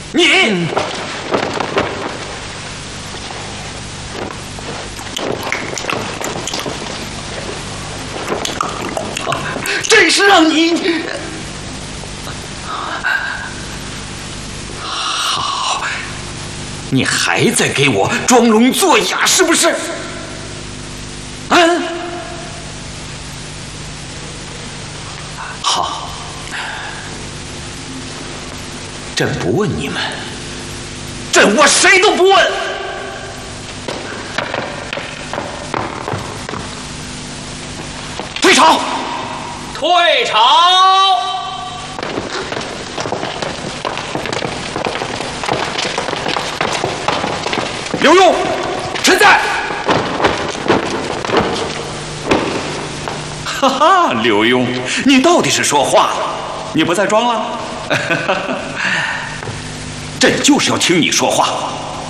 你。真是让你好，你还在给我装聋作哑是不是？啊？好，朕不问你们，朕我谁都不问。退朝！ 退朝！ 刘墉，臣在。哈哈，刘墉，你到底是说话了，你不再装了？朕就是要听你说话。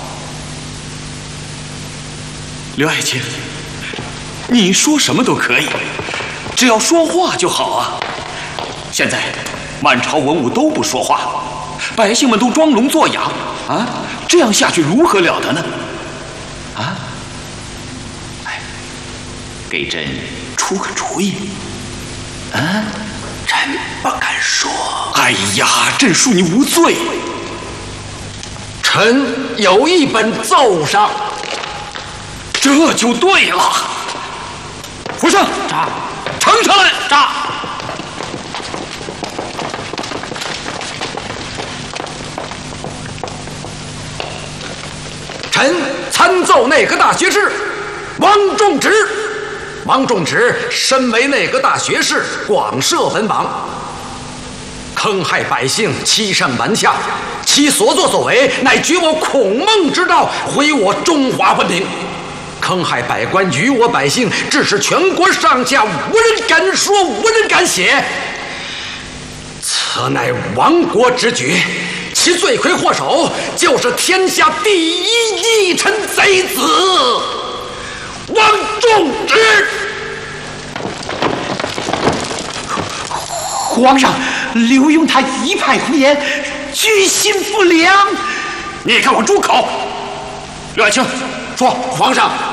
刘爱卿，你说什么都可以，只要说话就好啊！现在满朝文武都不说话，百姓们都装聋作哑啊！这样下去如何了得呢？啊！哎，给朕出个主意。啊！ 臣不敢说。 哎呀，朕恕你无罪。 臣有一本奏上。 这就对了。和尚， 炸！ 呈上来！ 炸！臣参奏内阁大学士王仲直。王仲直身为内阁大学士，广设文网，坑害百姓，欺上瞒下，其所作所为乃绝我孔孟之道，毁我中华文明。坑害百官，愚我百姓，致使全国上下无人敢说，无人敢写。此乃亡国之举，其罪魁祸首就是天下第一逆臣贼子王仲直。 皇上，刘墉他一派胡言，居心不良。 你给我住口！刘爱卿，说， 皇上。